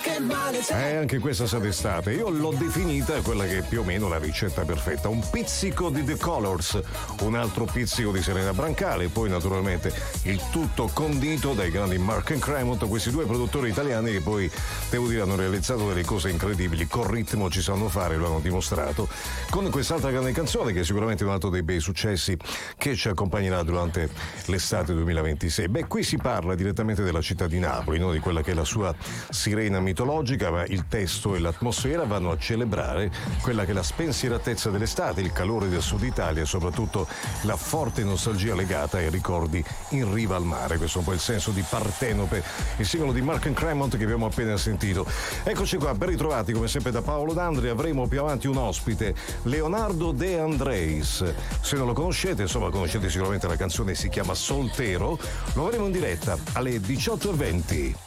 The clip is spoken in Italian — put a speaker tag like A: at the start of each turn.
A: che male c'è.
B: Anche questa sa d'estate. Io l'ho definita quella che è più o meno la ricetta perfetta. Un pizzico di The Colors, un altro pizzico di Serena Brancale, poi naturalmente il tutto condito dai grandi Mark and Cremont, questi due produttori italiani che poi, devo dire, hanno realizzato delle cose incredibili. Col ritmo ci sanno fare, lo hanno dimostrato. Con quest'altra grande canzone, che è sicuramente un altro dei bei successi che ci accompagnerà durante l'estate 2026. Beh, qui si parla direttamente della città di Napoli, no? Di quella che è la sua sirena mitologica, ma il testo e l'atmosfera vanno a celebrare quella che è la spensieratezza dell'estate, il calore del sud Italia e soprattutto la forte nostalgia legata ai ricordi in riva al mare. Questo è un po' il senso di Partenope, il singolo di Mark and Cremont che abbiamo appena sentito. Eccoci qua, ben ritrovati come sempre da Paolo D'Andri. Avremo più avanti un ospite, Leonardo De Andreis. Se non lo conoscete, insomma, conoscete sicuramente la canzone, si chiama Soltero. Lo avremo in diretta alle 18:20.